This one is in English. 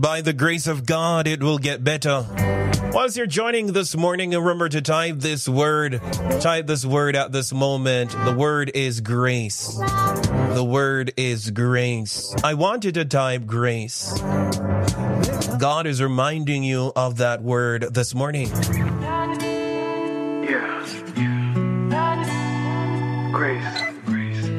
by the grace of God, it will get better. Whilst you're joining this morning, remember to type this word at this moment. The word is grace. The word is grace. I want you to type grace. God is reminding you of that word this morning. Yeah. Grace.